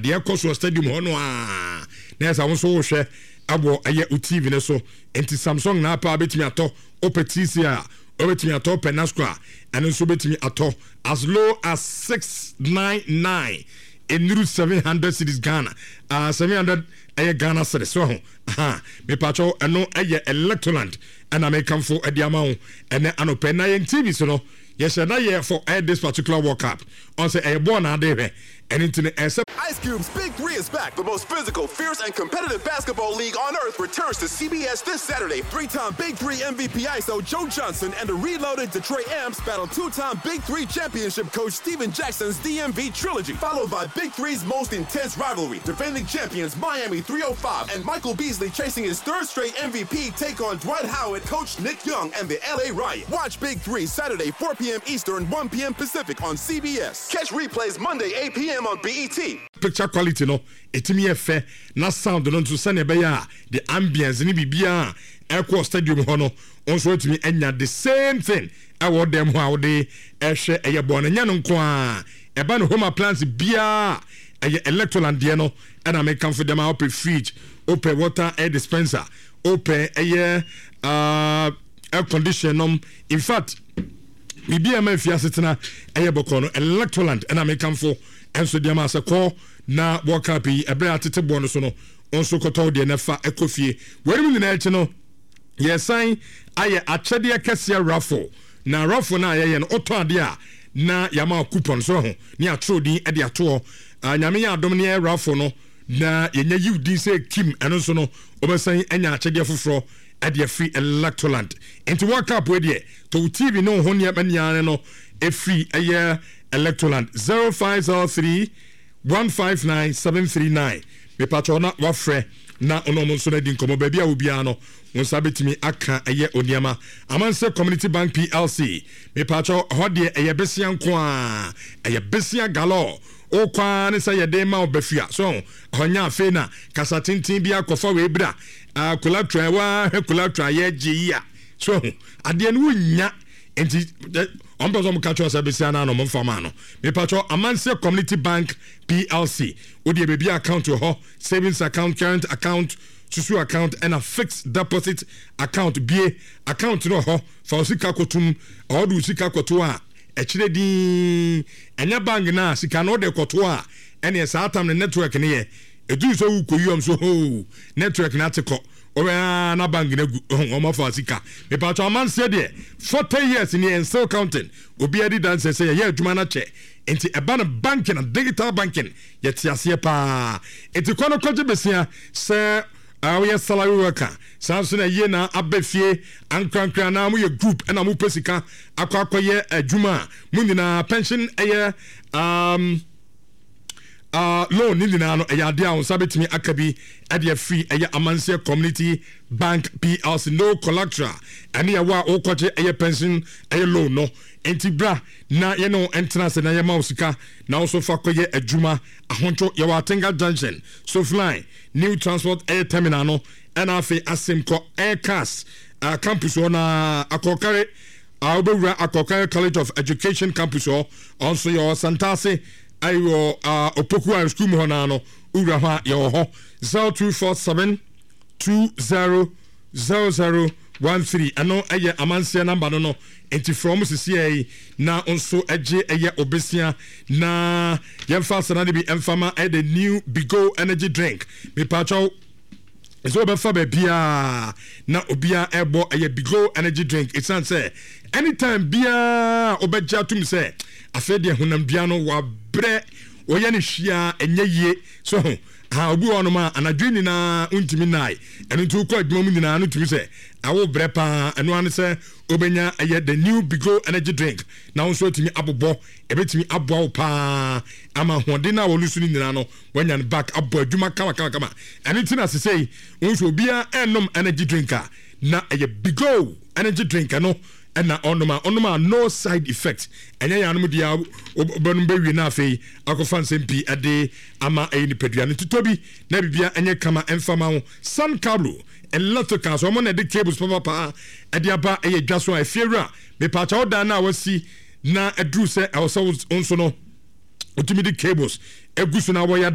de ekoso stadium ho no a na esa won so wo hwe abo aye TV ne so enti Samsung na pa betimi ato opetisi a obetimi ato penasqua and so betimi ato as low as 699 in 700 cities Ghana 700 aye Ghana cedis so me pacho eno aye Electroland and I make come for a diamond and anope na TV so no yes na ye for this particular World Cup on say a born ade and into Ice Cube's Big 3 is back. The most physical, fierce, and competitive basketball league on earth returns to CBS this Saturday. 3-time Big 3 MVP ISO Joe Johnson and the reloaded Detroit Amps battle 2-time Big 3 championship coach Steven Jackson's DMV trilogy, followed by Big 3's most intense rivalry. Defending champions Miami 305 and Michael Beasley chasing his third straight MVP take on Dwight Howard, coach Nick Young, and the LA Riot. Watch Big 3 Saturday 4 p.m. Eastern, 1 p.m. Pacific on CBS. Catch replays Monday 8 p.m. on BET. Picture quality no etimi efe na sound no nso sane be ya the ambience ni bibia echo stadium ho no onso etimi enya the same thing award them ho awde ehwe eye bon nya no nko a eba no home appliance bia eye Electroland de no and I make come for them open fridge open water air dispenser open eye air conditioner in fact bibia ma fi asetena eye bokono Electroland and I make come for and so dem asako na World Cup ebere atete bon so no onso koto de nefa ekofie weri na echi no yesan aye achede akese raffle na raffle na aye no oto ade a na yama coupon so ho ni atro din e de ato nyame ya adom ne raffle no na yenya yudi say Kim eno so no obesan enya achede foforo e de free Electroland into World Cup we de to TV no ho ne mania no e free aye Electroland 0503 159 739 me patrona wafre na onomo so na di nkomo ba bia obia no wonsa betimi aka eye oniama amanse Community Bank PLC me patro hode eye besia nko a eye besia galo o kwa ne say de ma obafia so honya afi na kasa tintin bia kofa we bra collateral wa collateral ye giya so ade no nya enti ombozo mo catch us abesia na no mo fama no me patro amanse Community Bank PLC odi bebi account ho savings account current account susu account and a fixed deposit account bie account no ho for sika kotum odu sika koto a echire din enya bank na sika no de koto a ene satam ne network ne ye edu so koyom so ho network na teko oya na bank na gu omo for sika me patro amanse de 40 years in and still counting obi adi dance say ye adwuma na che enti eba na banking and digital banking yeti ase pa enti kono koje besia se we salary worker sanso na ye na abefie ankrankra na mu ye group na mu pesika akwakoye adwuma mu nyina pension eye loan ni na no eyade a won sabetimi akabi ade free eye amanse Community Bank PLC no collateral ani ya wa okoje eye pension eye loan no enti bra na ye no entrance na ye ma usika na also fa koye adwuma ahonto ye wa Tenga Junction so fly new transport air terminal no and afi asemko air cars campus na akokare obewura akokare College of Education campus also your Santase ayo opoku high school mo na no ura ha ye ho 0247 200013 ano eye amansia number no enti from CCA na onso eje eye obesia na yemfa sana de bi emfama the new Bigo energy drink me pacho so be fa be bia na obia ebo eye Bigo energy drink it's say anytime bia obeja tum say afede hunam bia no wa bre oye ne hwia enye ye so ha obi wono ma anadwini na untimi nai eno ntu ko adwuma mu nyina no tumi se awo brepa eno ane se obenya eye the new Bigo energy drink na wonso tumi abobo ebetumi aboa pa ama hode na wolusu ni nyina no wanya ne back abo adwuma kama eno tina se sei wonso bia enom energy drinker na eye Bigo energy drink no ena onoma no side effect enya ya no dia obanu bewi na afei akofa nsempi ade ama ayi ni pedua ne tutobi na bibia enye kama emfama ho sun cable electrical so mo na de cables papa ade aba eye dwaso a fiewura me pa cha odan na wasi na edru se also onso no otimi de cables egusu na wo ya